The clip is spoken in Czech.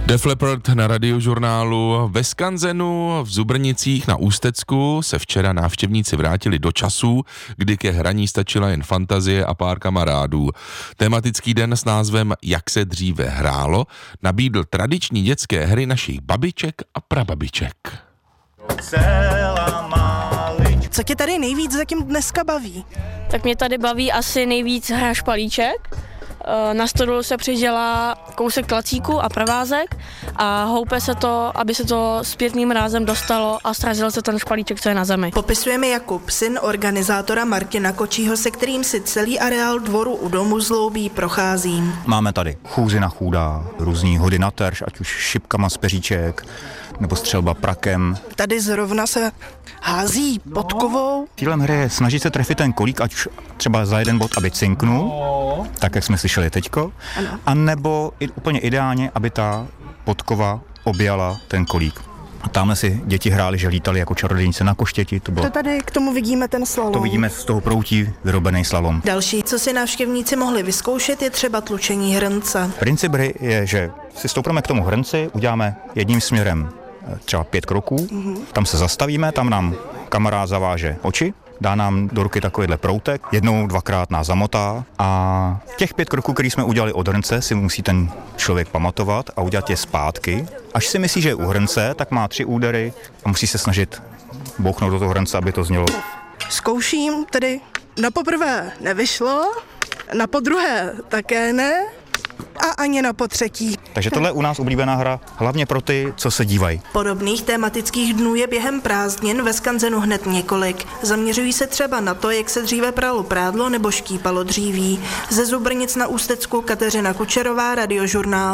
Def Leppard na Radiožurnálu. Ve Skanzenu v Zubrnicích na Ústecku se včera návštěvníci vrátili do časů, kdy ke hraní stačila jen fantazie a pár kamarádů. Tematický den s názvem Jak se dříve hrálo nabídl tradiční dětské hry našich babiček a prababiček. Co tě tady nejvíc zatím dneska baví? Tak mě tady baví asi nejvíc hra špalíček. Na stolu se přidělá kousek klacíku a provázek a houpe se to, aby se to zpětným rázem dostalo a srazil se ten špalíček, co je na zemi. Popisujeme Jakub, syn organizátora Martina Kočího, se kterým si celý areál dvoru u domu Zloubí prochází. Máme tady chůzi na chůdá, různý hody na terš, ať už šipkama z peříček, nebo střelba prakem. Tady zrovna se hází podkovou. Cílem hry je snažit se trefit ten kolík, ať už třeba za jeden bod, aby cinknul, tak jak jsme slyšeli teďko, a nebo úplně ideálně, aby ta podkova objala ten kolík. A tamhle si děti hrály, že lítali jako čarodějnice na koštěti. To tady k tomu vidíme ten slalom. To vidíme z toho proutí vyrobený slalom. Další, co si návštěvníci mohli vyzkoušet, je třeba tlučení hrnce. Princip hry je, že si stoupneme k tomu hrnci, uděláme jedním směrem třeba 5 kroků, tam se zastavíme, tam nám kamarád zaváže oči, dá nám do ruky takovýhle proutek, jednou, dvakrát nás zamotá a těch 5 kroků, který jsme udělali od hrnce, si musí ten člověk pamatovat a udělat je zpátky. Až si myslí, že je u hrnce, tak má 3 údery a musí se snažit bouchnout do toho hrnce, aby to znělo. Zkouším, tedy na poprvé nevyšlo, na podruhé také ne a ani na potřetí. Takže tohle je u nás oblíbená hra, hlavně pro ty, co se dívají. Podobných tematických dnů je během prázdnin ve Skanzenu hned několik. Zaměřují se třeba na to, jak se dříve pralo prádlo nebo štípalo dříví. Ze Zubrnic na Ústecku Kateřina Kučerová, Radiožurnál.